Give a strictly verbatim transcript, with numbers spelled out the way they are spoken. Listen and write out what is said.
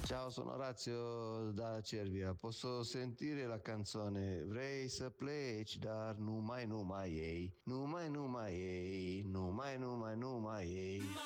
Ciao, sono Orazio da Cervia. Posso sentire la canzone Vrei să pleci, dar nu mai nu mai ei. Nu mai